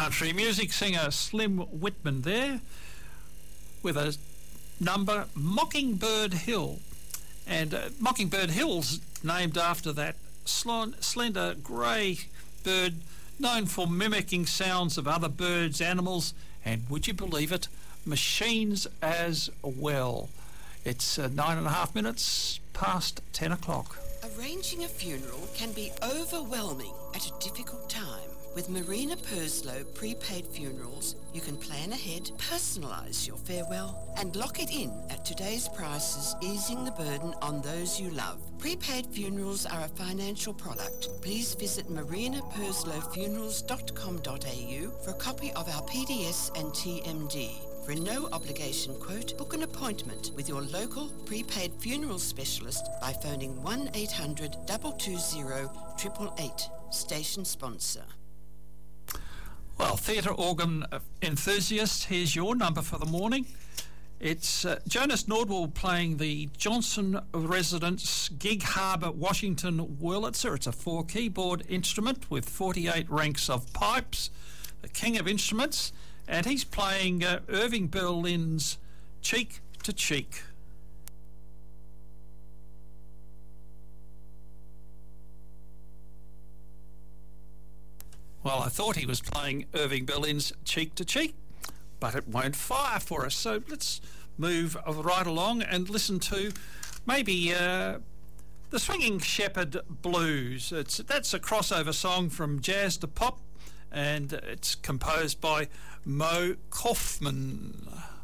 Country music singer Slim Whitman there with a number, Mockingbird Hill. And Mockingbird Hill's named after that slender grey bird known for mimicking sounds of other birds, animals, and would you believe it, machines as well. It's 9.5 minutes past 10 o'clock. Arranging a funeral can be overwhelming at a difficult time. With Marina Purslow Prepaid Funerals, you can plan ahead, personalise your farewell, and lock it in at today's prices, easing the burden on those you love. Prepaid funerals are a financial product. Please visit marinaperslowfunerals.com.au for a copy of our PDS and TMD. For a no-obligation quote, book an appointment with your local prepaid funeral specialist by phoning 1800 220 888. Station sponsor. Well, theatre organ enthusiasts, here's your number for the morning. It's Jonas Nordwall playing the Johnson Residence Gig Harbour Washington Wurlitzer. It's a 4-keyboard instrument with 48 ranks of pipes, the king of instruments, and he's playing Irving Berlin's Cheek to Cheek. Well, I thought he was playing Irving Berlin's Cheek to Cheek, but it won't fire for us. So let's move right along and listen to maybe the Swinging Shepherd Blues. That's a crossover song from jazz to pop, and it's composed by Mo Kaufman.